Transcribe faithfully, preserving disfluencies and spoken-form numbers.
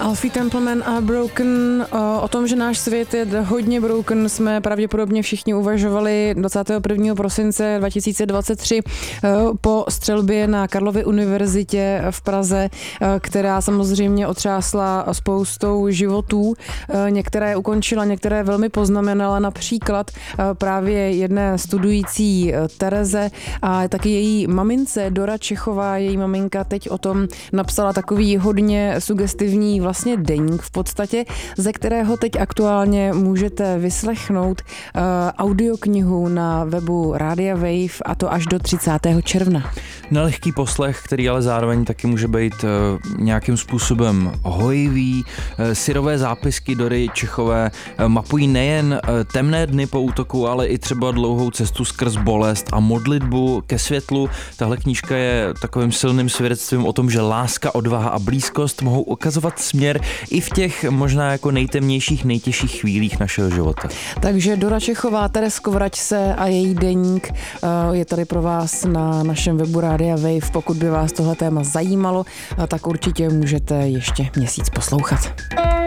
Alfie Templeman a Broken. O tom, že náš svět je hodně broken, jsme pravděpodobně všichni uvažovali dvacátého prvního prosince dva tisíce dvacet tři po střelbě na Karlově univerzitě v Praze, která samozřejmě otřásla spoustou životů. Některé ukončila, některé velmi poznamenala, například právě jedné studující Tereze a taky její mamince Dora Čechová. Její maminka teď o tom napsala takový hodně sugestivní vlastně deník v podstatě, ze kterého teď aktuálně můžete vyslechnout uh, audioknihu na webu Rádia Wave, a to až do třicátého června. Nelehký poslech, který ale zároveň taky může být uh, nějakým způsobem hojivý. Uh, syrové zápisky Dory Čechové uh, mapují nejen uh, temné dny po útoku, ale i třeba dlouhou cestu skrz bolest a modlitbu ke světlu. Tahle knížka je takovým silným svědectvím o tom, že láska, odvaha a blízkost mohou ukazovat směr i v těch možná jako nejtemnějších, nejtěžších chvílích našeho života. Takže Dora Čechová, Teresko, vrať se a její deník je tady pro vás na našem webu Rádia Wave. Pokud by vás tohle téma zajímalo, tak určitě můžete ještě měsíc poslouchat.